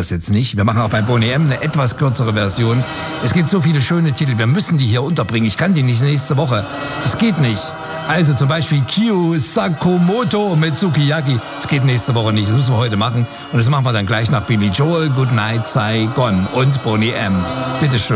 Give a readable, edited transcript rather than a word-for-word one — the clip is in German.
das jetzt nicht. Wir machen auch bei Boney M. eine etwas kürzere Version. Es gibt so viele schöne Titel, wir müssen die hier unterbringen. Ich kann die nicht nächste Woche. Es geht nicht. Also zum Beispiel Kyu Sakamoto mit Sukiyaki. Das geht nächste Woche nicht, das müssen wir heute machen. Und das machen wir dann gleich nach Billy Joel, Good Night Saigon und Boney M. Bitteschön.